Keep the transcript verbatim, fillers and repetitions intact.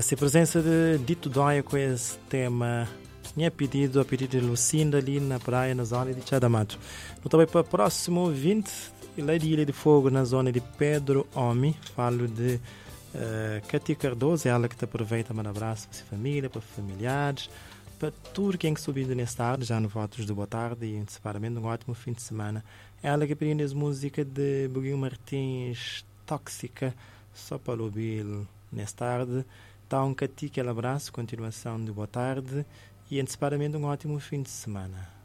A presença de Dito Dóia com esse tema tinha pedido a pedido de Lucinda ali na praia, na zona de Chadamato. No também para o próximo vinte, lá de Ilha de Fogo, na zona de Pedro Omi, falo de uh, Cati Cardoso, ela que te aproveita para um abraço para a família, para familiares, para tudo quem subindo nesta tarde, já no Votos de Boa Tarde e antecipadamente um ótimo fim de semana. Ela que pediu as músicas de Buguinho Martins, Tóxica, só para ouvir nesta tarde. Então, um Cati, aquele abraço, continuação de boa tarde e antecipadamente um ótimo fim de semana.